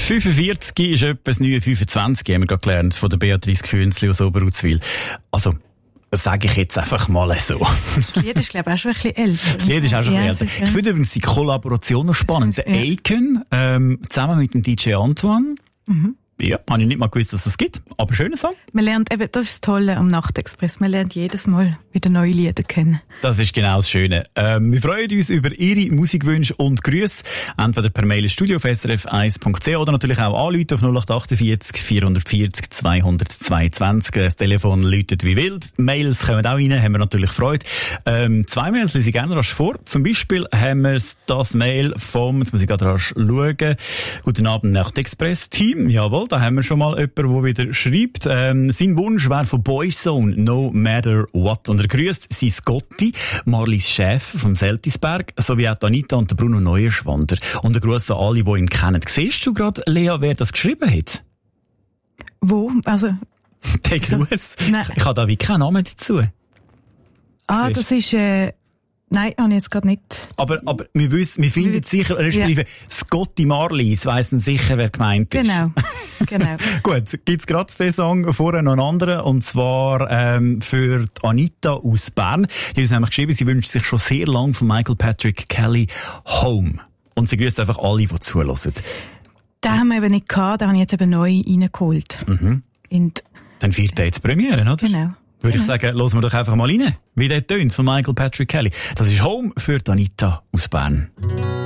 45 ist etwa das neue 25, haben wir gerade gelernt, von der Beatrice Künzli aus Oberutzwil. Also, das sage ich jetzt einfach mal so. Das Lied ist, glaube ich, auch schon ein bisschen älter. Das Lied ist auch schon älter. Ich finde übrigens die Kollaboration noch spannend. Der Aiken, zusammen mit dem DJ Antoine. Mhm. Ja, habe ich nicht mal gewusst, dass es gibt. Aber schöner Song. Man lernt eben, das ist das Tolle am Nachtexpress. Man lernt jedes Mal wieder neue Lieder kennen. Das ist genau das Schöne. Wir freuen uns über Ihre Musikwünsche und Grüße. Entweder per Mail studio auf srf1.ch oder natürlich auch anrufen auf 0848 440 222. Das Telefon läutet wie wild. Mails kommen auch rein, haben wir natürlich Freude. 2 Mails lese ich gerne rasch vor. Zum Beispiel haben wir das Mail vom, jetzt muss ich gerade rasch schauen, Guten Abend Nachtexpress-Team. Jawohl. Da haben wir schon mal jemanden, der wieder schreibt. Sein Wunsch wäre von Boyzone, No Matter What. Und er grüßt sein Gotti, Marlies Chef vom Seltisberg, sowie auch Anita und Bruno Neuenschwander. Und ein Gruß an alle, die ihn kennen. Siehst du gerade, Lea, wer das geschrieben hat? Wo? Also... Der Gruß? Nein. Ich habe da wie keinen Namen dazu. Das ist... Nein, habe ich jetzt gerade nicht. Aber wir finden sicher, respektive Scotty Marlies weissen sicher, wer gemeint ist. Genau. Gut, gibt's gerade den Song, vorher noch einen anderen, und zwar für die Anita aus Bern. Die hat uns nämlich geschrieben, sie wünscht sich schon sehr lange von Michael Patrick Kelly Home. Und sie grüßt einfach alle, die zuhören. Den haben wir eben nicht gehabt, den habe ich jetzt eben neu reingeholt. Mhm. Dann feiert er jetzt Premiere, oder? Genau. Würde ich sagen, hören wir doch einfach mal rein, wie der tönt von Michael Patrick Kelly. Das ist Home für Anita aus Bern.